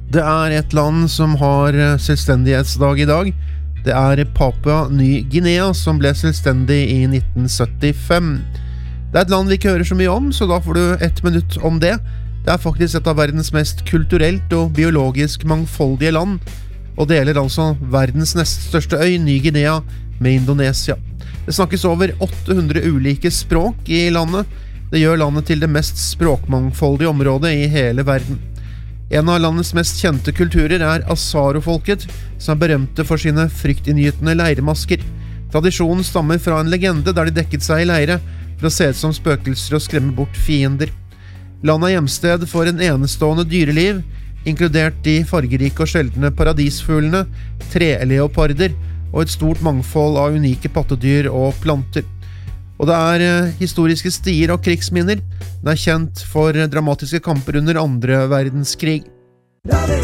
Det et land som har selvstendighetsdag I dag. Det Papua Ny-Guinea som ble selvstendig I 1975. Det et land vi ikke hører så mye om, så da får du 1 minutt om det. Det faktisk et av verdens mest kulturelt og biologisk mangfoldige land, og deler altså verdens nest største øy, Ny-Guinea, med Indonesia. Det snakkes over 800 ulike språk I landet. Det gjør landet til det mest språkmangfoldige området I hele verden. En av landets mest kjente kulturer Asaro-folket, som berømte for sine fryktinngytende leiremasker. Tradisjonen stammer fra en legende der de dekket seg I leire for å se ut som spøkelser og skremme bort fiender. Landet hjemsted for en enestående dyreliv, inkludert de fargerike og sjeldne paradisfuglene, treleoparder og et stort mangfold av unike pattedyr og planter. Og det historiske stier og krigsminner. Den kjent for dramatiske kamper under andre verdenskrig.